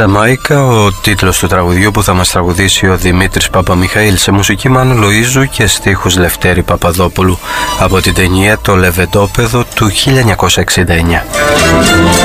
Τζαμάικα, ο τίτλος του τραγουδιού που θα μας τραγουδήσει ο Δημήτρης Παπαμιχαήλ, σε μουσική Μάνου Λοΐζου και στίχους Λευτέρη Παπαδόπουλου, από την ταινία «Το Λεβεντόπεδο» του 1969.